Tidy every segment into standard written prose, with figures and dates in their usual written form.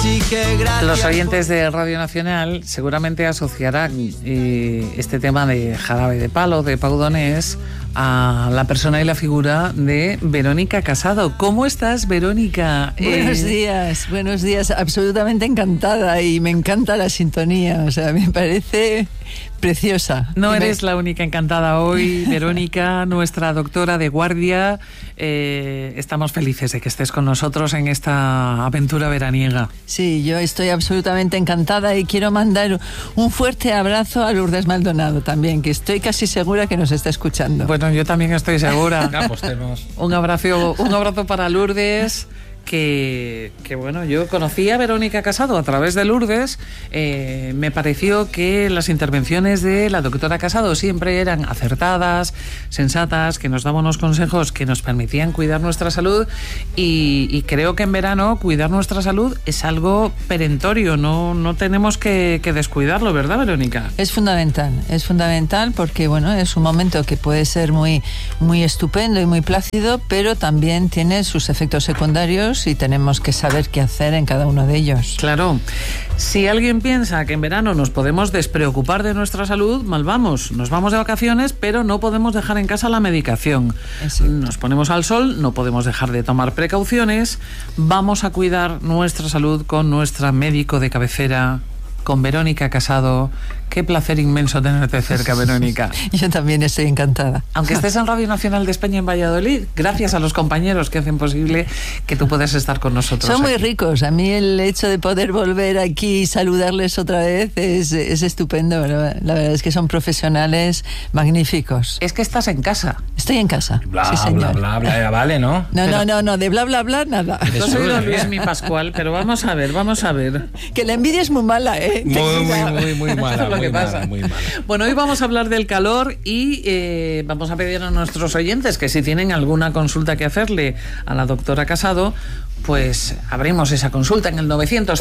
Así que gracias. Los oyentes de Radio Nacional seguramente asociarán este tema de Jarabe de Palo, de Pau Donés, a la persona y la figura de Verónica Casado. ¿Cómo estás, Verónica? Buenos días, absolutamente encantada, y me encanta la sintonía, o sea, me parece preciosa. No eres la única encantada hoy, Verónica, nuestra doctora de guardia. Estamos felices de que estés con nosotros en esta aventura veraniega. Sí, yo estoy absolutamente encantada y quiero mandar un fuerte abrazo a Lourdes Maldonado también, que estoy casi segura que nos está escuchando. Bueno, yo también estoy segura. Un abrazo para Lourdes. Que bueno, yo conocí a Verónica Casado a través de Lourdes. Me pareció que las intervenciones de la doctora Casado siempre eran acertadas, sensatas, que nos daban unos consejos que nos permitían cuidar nuestra salud, y creo que en verano cuidar nuestra salud es algo perentorio, no tenemos que descuidarlo, ¿verdad, Verónica? Es fundamental porque bueno, es un momento que puede ser muy, muy estupendo y muy plácido, pero también tiene sus efectos secundarios y tenemos que saber qué hacer en cada uno de ellos. Claro. Si alguien piensa que en verano nos podemos despreocupar de nuestra salud, mal vamos. Nos vamos de vacaciones, pero no podemos dejar en casa la medicación. Exacto. Nos ponemos al sol, no podemos dejar de tomar precauciones. Vamos a cuidar nuestra salud con nuestra médico de cabecera, con Verónica Casado. Qué placer inmenso tenerte cerca, Verónica. Yo también estoy encantada. Aunque estés en Radio Nacional de España en Valladolid, gracias a los compañeros que hacen posible que tú puedas estar con nosotros. Son muy ricos. A mí el hecho de poder volver aquí y saludarles otra vez es estupendo. La verdad es que son profesionales magníficos. Es que estás en casa. Estoy en casa. Bla, sí, bla, bla, bla, ya vale, ¿no? No, de bla, bla, bla, nada. No soy don Luis mi Pascual, pero vamos a ver. Que la envidia es muy mala, ¿eh? Muy mala. ¿Qué pasa? Muy mal. Bueno, hoy vamos a hablar del calor y vamos a pedir a nuestros oyentes que si tienen alguna consulta que hacerle a la doctora Casado, pues abrimos esa consulta en el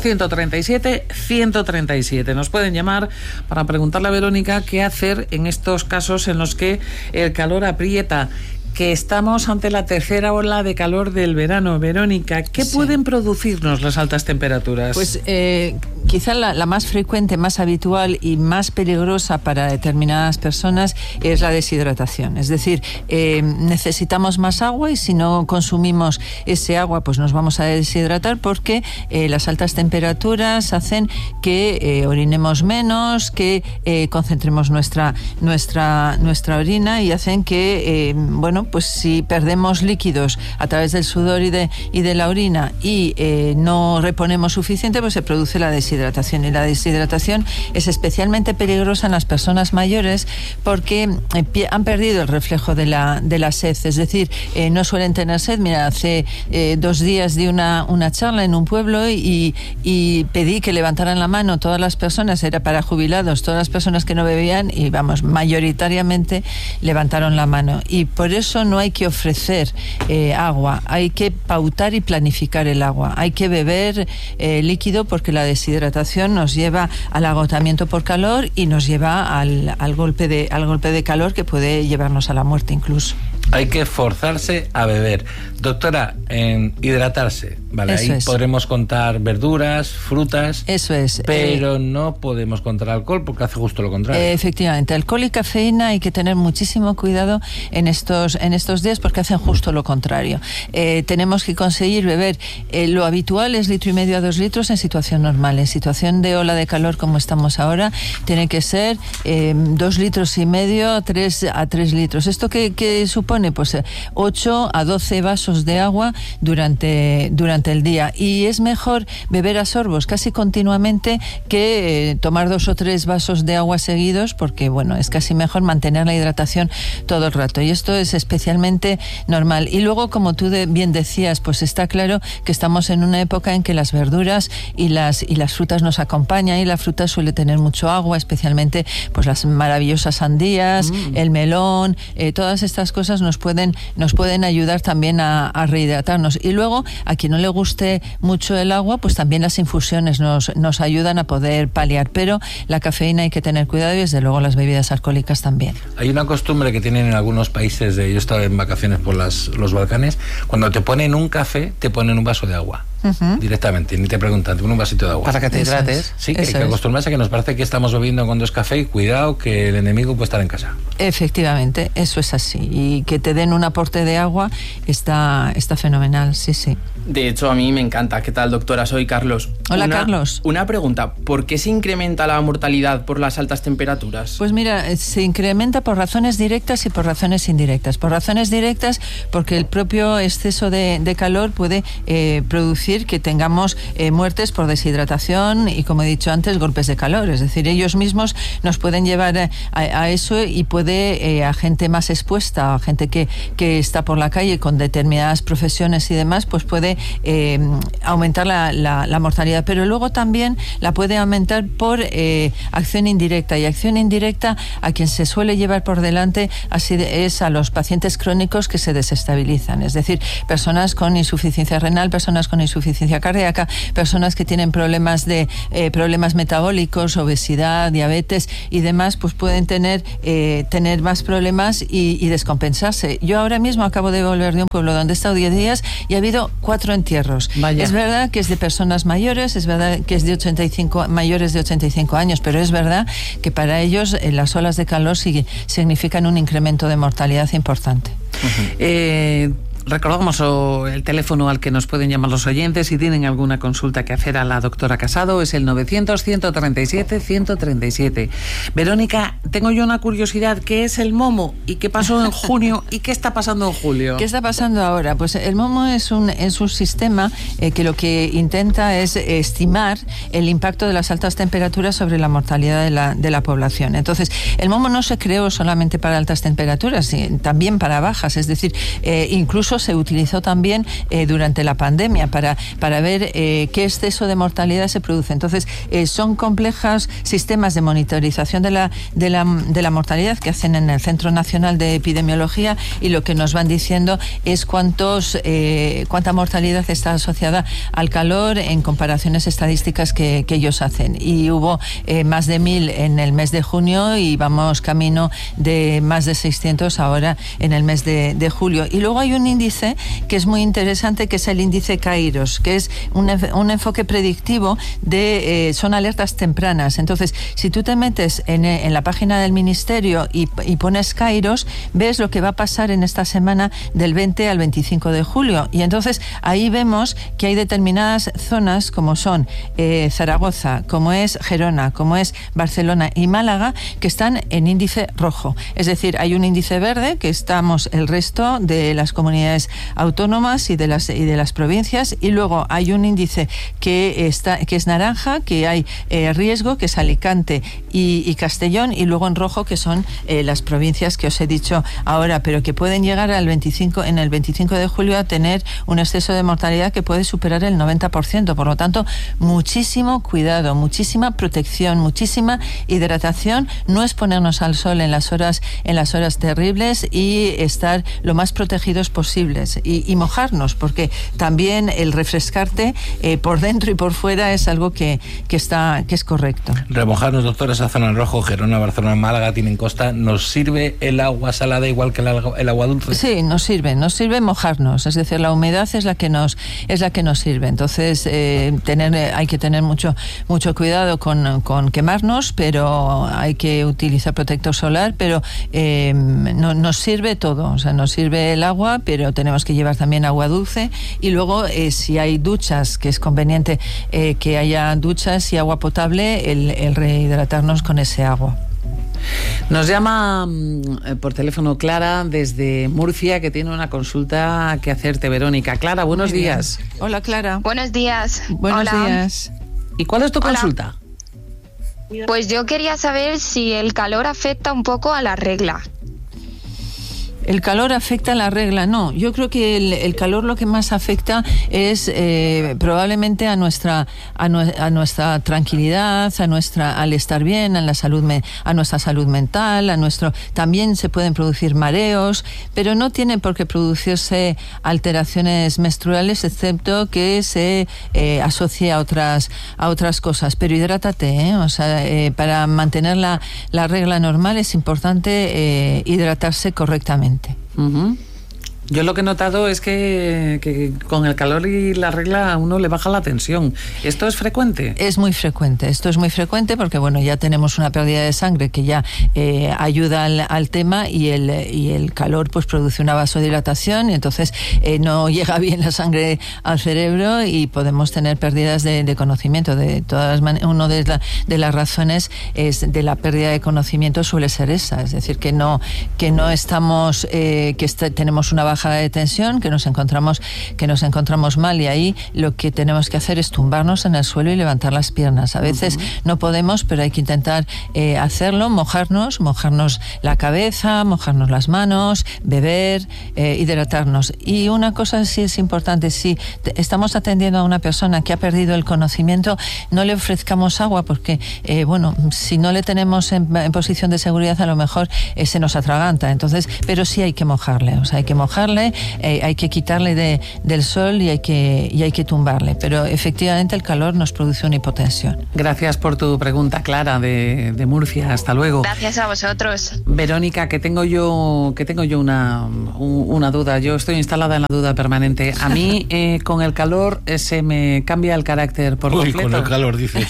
900-137-137. Nos pueden llamar para preguntarle a Verónica qué hacer en estos casos en los que el calor aprieta, que estamos ante la tercera ola de calor del verano. Verónica, ¿qué pueden producirnos las altas temperaturas? Pues quizá la más frecuente, más habitual y más peligrosa para determinadas personas es la deshidratación. Es decir, necesitamos más agua, y si no consumimos ese agua, pues nos vamos a deshidratar, porque las altas temperaturas hacen que orinemos menos, que concentremos nuestra orina, y hacen que, pues si perdemos líquidos a través del sudor y de la orina y no reponemos suficiente, pues se produce la deshidratación. Y la deshidratación es especialmente peligrosa en las personas mayores, porque han perdido el reflejo de la sed. Es decir, no suelen tener sed. Mira, hace 2 días di una charla en un pueblo y pedí que levantaran la mano todas las personas, era para jubilados, todas las personas que no bebían, y mayoritariamente levantaron la mano. Y por eso no hay que ofrecer agua, hay que pautar y planificar el agua. Hay que beber líquido, porque la deshidratación nos lleva al agotamiento por calor y nos lleva al golpe de calor, que puede llevarnos a la muerte incluso. Hay que forzarse a beber. Doctora, en hidratarse, ¿vale? Eso ahí es. podremos contar verduras, frutas. Eso es. Pero no podemos contar alcohol, porque hace justo lo contrario. Efectivamente, alcohol y cafeína hay que tener muchísimo cuidado en estos días, porque hacen justo lo contrario. Tenemos que conseguir beber, lo habitual es 1,5 litros a 2 litros en situación normal. En situación de ola de calor como estamos ahora, tiene que ser 2,5 litros a 3 litros. ¿Esto qué supone? Pues 8 a 12 vasos de agua durante el día, y es mejor beber a sorbos casi continuamente que tomar 2 o 3 vasos de agua seguidos, porque es casi mejor mantener la hidratación todo el rato, y esto es especialmente normal. Y luego, como tú bien decías, pues está claro que estamos en una época en que las verduras y las frutas nos acompañan, y la fruta suele tener mucho agua, especialmente pues las maravillosas sandías, el melón, todas estas cosas nos pueden ayudar también a rehidratarnos. Y luego, a quien no le guste mucho el agua, pues también las infusiones nos ayudan a poder paliar, pero la cafeína hay que tener cuidado, y desde luego las bebidas alcohólicas también. Hay una costumbre que tienen en algunos países, yo he estado en vacaciones por los Balcanes, cuando te ponen un café, te ponen un vaso de agua. directamente, ni te preguntan, un vasito de agua. Para que te hidrates. Sí, que acostumbrarse a que nos parece que estamos bebiendo cuando es café y cuidado que el enemigo puede estar en casa. Efectivamente, eso es así. Y que te den un aporte de agua está fenomenal, sí. De hecho, a mí me encanta. ¿Qué tal, doctora? Soy Carlos. Hola, Carlos. Una pregunta. ¿Por qué se incrementa la mortalidad por las altas temperaturas? Pues mira, se incrementa por razones directas y por razones indirectas. Por razones directas, porque el propio exceso de calor puede producir que tengamos muertes por deshidratación y, como he dicho antes, golpes de calor. Es decir, ellos mismos nos pueden llevar a eso y puede a gente más expuesta, a gente que está por la calle con determinadas profesiones y demás, pues puede aumentar la mortalidad, pero luego también la puede aumentar por acción indirecta, y acción indirecta a quien se suele llevar por delante es a los pacientes crónicos que se desestabilizan, es decir, personas con insuficiencia renal, personas con insuficiencia cardíaca, personas que tienen problemas metabólicos, obesidad, diabetes y demás, pues pueden tener más problemas y descompensarse. Yo ahora mismo acabo de volver de un pueblo donde he estado 10 días y ha habido 4 entierros. Vaya. Es verdad que es de personas mayores, es verdad que es mayores de 85 años, pero es verdad que para ellos las olas de calor significan un incremento de mortalidad importante. Recordamos el teléfono al que nos pueden llamar los oyentes si tienen alguna consulta que hacer a la doctora Casado, es el 900-137-137. Verónica, tengo yo una curiosidad, ¿qué es el momo? ¿Y qué pasó en junio? ¿Y qué está pasando en julio? ¿Qué está pasando ahora? Pues el momo es un sistema que lo que intenta es estimar el impacto de las altas temperaturas sobre la mortalidad de la población. Entonces, el momo no se creó solamente para altas temperaturas, también para bajas, es decir, incluso se utilizó también durante la pandemia para ver qué exceso de mortalidad se produce. Entonces, son complejos sistemas de monitorización de la mortalidad que hacen en el Centro Nacional de Epidemiología, y lo que nos van diciendo es cuánta mortalidad está asociada al calor en comparaciones estadísticas que ellos hacen. Y hubo más de 1.000 en el mes de junio y vamos camino de más de 600 ahora en el mes de julio. Y luego hay un índice que es muy interesante, que es el índice Kairos, que es un enfoque predictivo son alertas tempranas. Entonces, si tú te metes en la página del ministerio y pones Kairos, ves lo que va a pasar en esta semana del 20 al 25 de julio. Y entonces ahí vemos que hay determinadas zonas, como son Zaragoza, como es Gerona, como es Barcelona y Málaga, que están en índice rojo. Es decir, hay un índice verde, que estamos el resto de las comunidades autónomas y de las provincias, y luego hay un índice que es naranja, que hay riesgo, que es Alicante y Castellón, y luego en rojo, que son las provincias que os he dicho ahora, pero que pueden llegar en el 25 de julio a tener un exceso de mortalidad que puede superar el 90%. Por lo tanto, muchísimo cuidado, muchísima protección, muchísima hidratación. No es ponernos al sol en las horas terribles, y estar lo más protegidos posibles, y mojarnos, porque también el refrescarte por dentro y por fuera es algo que es correcto. Remojarnos, doctora, esa zona en rojo, Gerona, Barcelona, Málaga, tienen costa. ¿Nos sirve el agua salada igual que el agua dulce? Sí, nos sirve mojarnos, es decir, la humedad es la que nos sirve. Entonces, hay que tener mucho cuidado con quemarnos, pero hay que utilizar protector solar, pero nos sirve todo, o sea, nos sirve el agua, pero tenemos que llevar también agua dulce, y luego si hay duchas, que es conveniente que haya duchas y agua potable, el rehidratarnos con ese agua. Nos llama por teléfono Clara desde Murcia, que tiene una consulta que hacerte, Verónica. Clara, buenos días. Hola, Clara. Buenos días. Buenos días. ¿Y cuál es tu consulta? Pues yo quería saber si el calor afecta un poco a la regla. ¿El calor afecta a la regla? No, yo creo que el calor lo que más afecta es probablemente a nuestra tranquilidad, al estar bien, a nuestra salud mental, también se pueden producir mareos, pero no tiene por qué producirse alteraciones menstruales, excepto que se asocie a otras cosas. Pero hidrátate, o sea, para mantener la regla normal es importante hidratarse correctamente. Yo lo que he notado es que con el calor y la regla a uno le baja la tensión. ¿Esto es frecuente? Es muy frecuente. Esto es muy frecuente porque, bueno, ya tenemos una pérdida de sangre que ya ayuda al tema, y el calor pues produce una vasodilatación, y entonces no llega bien la sangre al cerebro y podemos tener pérdidas de conocimiento. De todas maneras, una de las razones de la pérdida de conocimiento suele ser esa, es decir, que no estamos, tenemos una baja de tensión, que nos encontramos mal, y ahí lo que tenemos que hacer es tumbarnos en el suelo y levantar las piernas. A veces no podemos, pero hay que intentar hacerlo, mojarnos la cabeza, mojarnos las manos, beber, hidratarnos. Y una cosa sí es importante: si estamos atendiendo a una persona que ha perdido el conocimiento, no le ofrezcamos agua, porque si no le tenemos en posición de seguridad, a lo mejor se nos atraganta. Entonces, pero sí hay que mojarle, hay que quitarle del sol y hay que tumbarle. Pero efectivamente el calor nos produce una hipotensión. Gracias por tu pregunta, Clara, de Murcia. Hasta luego. Gracias a vosotros. Verónica, que tengo yo una duda. Yo estoy instalada en la duda permanente. A mí con el calor se me cambia el carácter por completo. Con el calor, dice.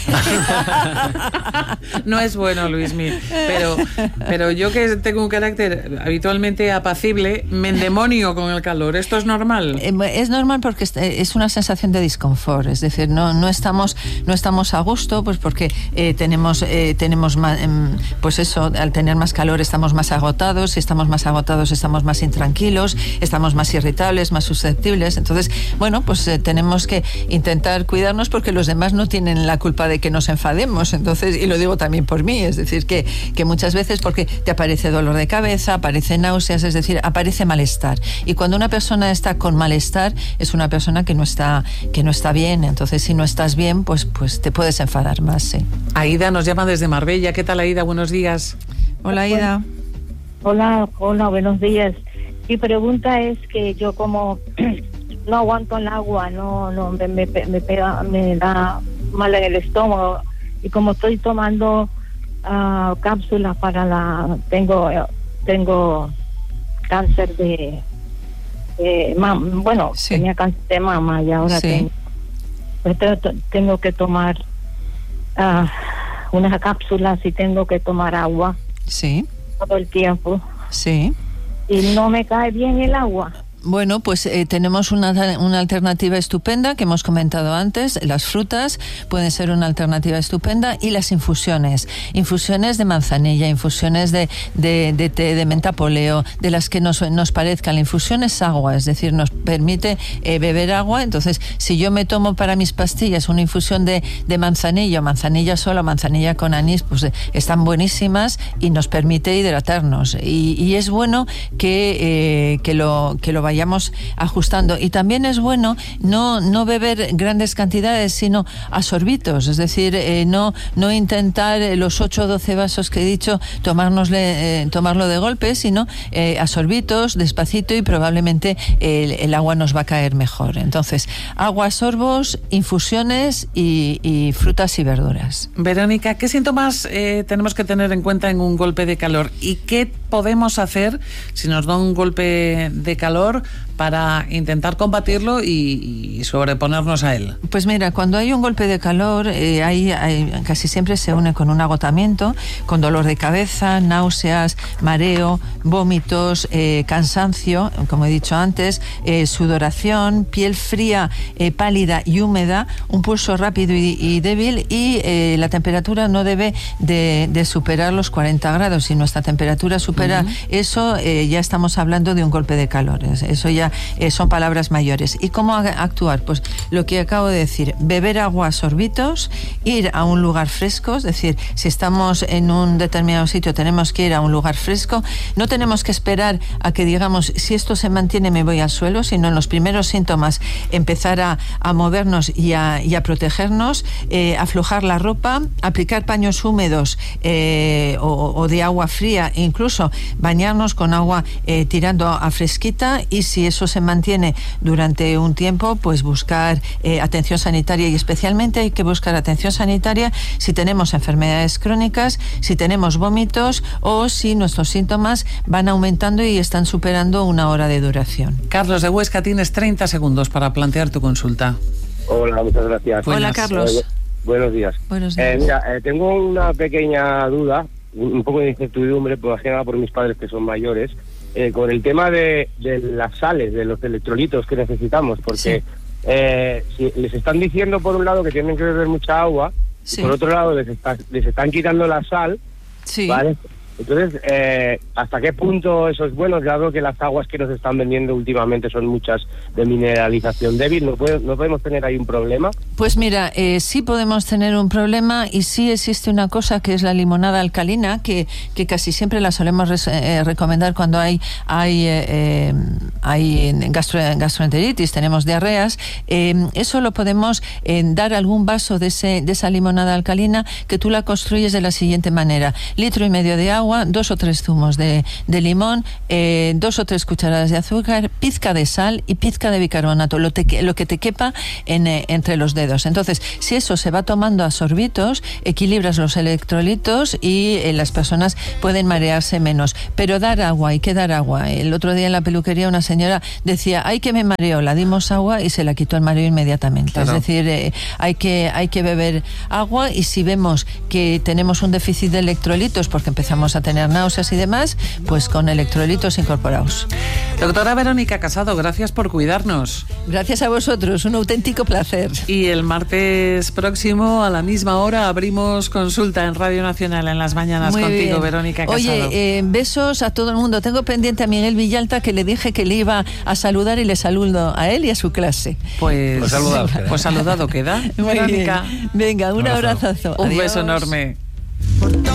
No es bueno, Luismi, pero yo, que tengo un carácter habitualmente apacible, me endemonio con el calor. ¿Esto es normal? Es normal porque es una sensación de disconfort, es decir, no estamos a gusto, pues porque tenemos más, pues eso, al tener más calor estamos más agotados, si estamos más agotados estamos más intranquilos, estamos más irritables, más susceptibles. Entonces, bueno, pues tenemos que intentar cuidarnos, porque los demás no tienen la culpa de que nos enfademos. Entonces, y lo digo también por mí, es decir, que muchas veces, porque te aparece dolor de cabeza, aparece náuseas, es decir, aparece malestar. Y cuando una persona está con malestar, es una persona que no está bien. Entonces, si no estás bien, pues te puedes enfadar más, sí. Aida nos llama desde Marbella. ¿Qué tal, Aida? Buenos días. Hola, Aida. Hola, buenos días. Mi pregunta es que yo, como no aguanto el agua, me da mal en el estómago, y como estoy tomando cápsulas tengo cáncer de mama, sí. Tenía cáncer de mama, y ahora sí. tengo que tomar unas cápsulas, y tengo que tomar agua, sí, todo el tiempo, sí, y no me cae bien el agua. Bueno, pues tenemos una alternativa estupenda que hemos comentado antes. Las frutas pueden ser una alternativa estupenda, y las infusiones de manzanilla, infusiones de té, de menta poleo, de las que nos parezcan. La infusión es agua, es decir, nos permite beber agua. Entonces, si yo me tomo para mis pastillas una infusión de manzanilla, o manzanilla sola, manzanilla con anís, pues están buenísimas y nos permite hidratarnos. Y es bueno que lo vayamos ajustando. Y también es bueno no beber grandes cantidades, sino a sorbitos, es decir, no intentar los 8 o 12 vasos que he dicho tomarlo de golpe, sino a sorbitos, despacito, y probablemente el agua nos va a caer mejor. Entonces, agua, sorbos, infusiones y frutas y verduras. Verónica, ¿qué síntomas tenemos que tener en cuenta en un golpe de calor? ¿Y qué podemos hacer si nos da un golpe de calor para intentar combatirlo y sobreponernos a él? Pues mira, cuando hay un golpe de calor, casi siempre se une con un agotamiento, con dolor de cabeza, náuseas, mareo, vómitos, cansancio, como he dicho antes, sudoración, piel fría, pálida y húmeda, un pulso rápido y débil, y la temperatura no debe de superar los 40 grados. Si nuestra temperatura supera eso, ya estamos hablando de un golpe de calor. Eso ya son palabras mayores. ¿Y cómo actuar? Pues lo que acabo de decir: beber agua a sorbitos, ir a un lugar fresco, es decir, si estamos en un determinado sitio tenemos que ir a un lugar fresco, no tenemos que esperar a que digamos, si esto se mantiene me voy al suelo, sino en los primeros síntomas empezar a movernos y a protegernos, aflojar la ropa, aplicar paños húmedos o de agua fría, e incluso bañarnos con agua tirando a fresquita, y si eso eso se mantiene durante un tiempo, pues buscar atención sanitaria, y especialmente hay que buscar atención sanitaria si tenemos enfermedades crónicas, si tenemos vómitos o si nuestros síntomas van aumentando y están superando una hora de duración. Carlos de Huesca, tienes 30 segundos para plantear tu consulta. Hola, muchas gracias. Hola, Carlos. Buenos días. Buenos días. Mira, tengo una pequeña duda, un poco de incertidumbre, más que nada por mis padres que son mayores, con el tema de las sales, de los electrolitos que necesitamos, porque si les están diciendo por un lado que tienen que beber mucha agua, y por otro lado les están quitando la sal, ¿vale? Entonces, ¿hasta qué punto eso es bueno? Ya veo que las aguas que nos están vendiendo últimamente son muchas de mineralización débil. ¿No podemos tener ahí un problema? Pues mira, sí podemos tener un problema, y sí existe una cosa que es la limonada alcalina, que casi siempre la solemos recomendar cuando hay gastroenteritis, tenemos diarreas. Eso lo podemos dar algún vaso de esa limonada alcalina, que tú la construyes de la siguiente manera: 1,5 litros de agua, 2 o 3 zumos de limón, 2 o 3 cucharadas de azúcar, pizca de sal y pizca de bicarbonato, lo que te quepa entre los dedos. Entonces, si eso se va tomando a sorbitos, equilibras los electrolitos y las personas pueden marearse menos. Pero dar agua, hay que dar agua. El otro día en la peluquería una señora decía: ay, que me mareo, la dimos agua y se la quitó el mareo inmediatamente. Claro. Es decir, hay que beber agua, y si vemos que tenemos un déficit de electrolitos porque empezamos a tener náuseas y demás, pues con electrolitos incorporados. Doctora Verónica Casado, gracias por cuidarnos. Gracias a vosotros, un auténtico placer. Y el martes próximo a la misma hora abrimos consulta en Radio Nacional en las mañanas. Muy contigo, bien. Verónica Casado. Oye, besos a todo el mundo. Tengo pendiente a Miguel Villalta, que le dije que le iba a saludar, y le saludo a él y a su clase. Pues saludado queda. Verónica. Venga, un abrazazo. Un beso enorme.